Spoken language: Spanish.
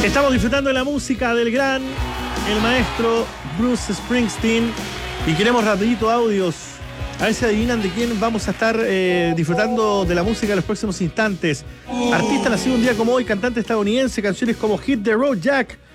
Estamos disfrutando de la música del gran, el maestro Bruce Springsteen. Y queremos rapidito audios. A ver si adivinan de quién vamos a estar disfrutando de la música en los próximos instantes. Artista nacido un día como hoy, cantante estadounidense, canciones como Hit the Road Jack,